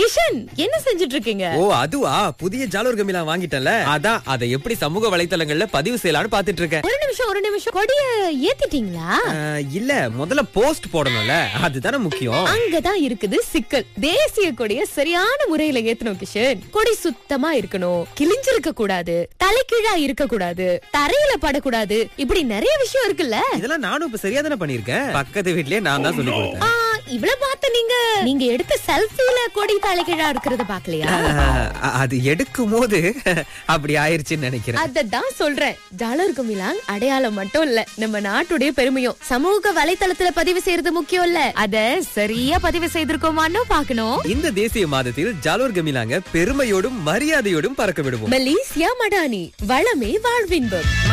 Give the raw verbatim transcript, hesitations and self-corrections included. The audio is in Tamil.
கிஷன், என்ன செஞ்சுட்டு இருக்கீங்க? ஓ அதுவா, புதிய ஜாலூர் கமிலா வாங்கிட்டேன்ல, அதான் அதை எப்படி சமூக வலைத்தளங்கள்ல பதிவு செய்யலாம்னு பாத்துட்டு இருக்கேன். ஒரு நிமிஷம் ஒரு நிமிஷம் கொடிய ஏத்திட்டீங்களா? அஹ், இல்ல முதல்ல போஸ்ட் போடணும்ல, அதுதானே முக்கியம். அங்கதான் இருக்குது சிக்கல். தேசிய கொடிய சரியான முறையில ஏத்தணும் கிஷன். கொடி சுத்தமா இருக்கணும், கிழிஞ்சிருக்க கூடாது, தலைகீழா இருக்க கூடாது, தரையில படக்கூடாது, இப்படி நிறைய விஷயம் இருக்குல்ல. இதெல்லாம் நானும் இப்ப சரியா தானே பண்ணிருக்கேன். பக்கத்து வீட்லயே நான் தான் சொல்லி கொடுத்தேன். ஆ, இவ்வளவு பார்த்து நீங்க நீங்க எடுத்த செல்ஃபில கொடி தலைகீழா இருக்கிறத பாக்கலையா? அஹ், அது எடுக்கும் போது அப்படி ஆயிருச்சுன்னு நினைக்கிறேன். அததான் சொல்றேன். ஜாலூர் கமிலாங் அடையாளம் மட்டும் இல்ல, நம்ம நாட்டுடைய பெருமையும். சமூக வலைத்தளத்துல பதிவு செய்யறது முக்கியம் இல்ல, அத சரியா பதிவு செய்திருக்கோமான்னு பாக்கணும். இந்த தேசிய மாதத்தில் ஜாலூர் கமிலாங்க பெருமையோடும் மரியாதையோடும் பறக்க விடுவோம். மலேசியா மடானி, வளமே வாழ்வின்பம்.